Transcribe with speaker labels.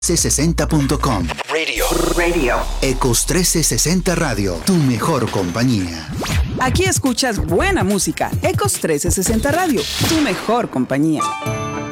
Speaker 1: C60.com Radio. Ecos 1360 Radio, tu mejor compañía.
Speaker 2: Aquí escuchas buena música. Ecos 1360 Radio, tu mejor compañía.